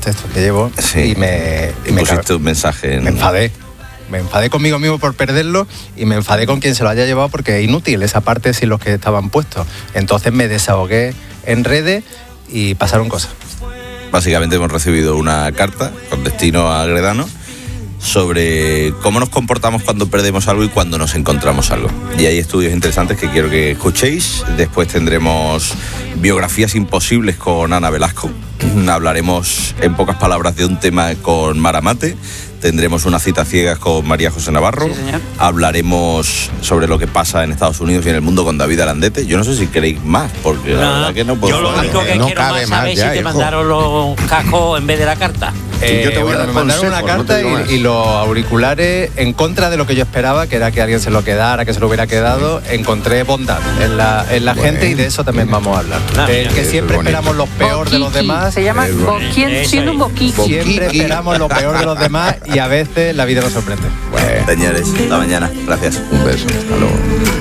textos que llevo, sí. y me pusiste un mensaje. Me enfadé conmigo mismo por perderlo y me enfadé con quien se lo haya llevado porque es inútil esa parte sin los que estaban puestos. Entonces me desahogué en redes y pasaron cosas. Básicamente hemos recibido una carta con destino a Agredano sobre cómo nos comportamos cuando perdemos algo y cuando nos encontramos algo. Y hay estudios interesantes que quiero que escuchéis. Después tendremos biografías imposibles con Ana Velasco. Hablaremos en pocas palabras de un tema con Mara Mate. Tendremos una cita ciegas con María José Navarro. Sí, señor. Hablaremos sobre lo que pasa en Estados Unidos y en el mundo con David Alandete. Yo no sé si queréis más, porque la verdad que no puedo. Yo lo único que no quiero cabe más más saber ya, si te hijo. mandaron los cascos en vez de la carta. Yo te voy a dar me mandaron una consejos, no te carta digo más. y los auriculares, en contra de lo que yo esperaba, que era que alguien se lo quedara, que se lo hubiera quedado, encontré bondad en la Bueno. gente, y de eso también vamos a hablar. Mira, Que eso siempre es bonito. esperamos lo peor de los Boquiqui. demás. Se llama Es bonito. boquien, siendo un boquiqui. Siempre esperamos lo peor de los demás y a veces la vida nos sorprende. Bueno, Señores, hasta mañana. Gracias. un beso. Hasta luego.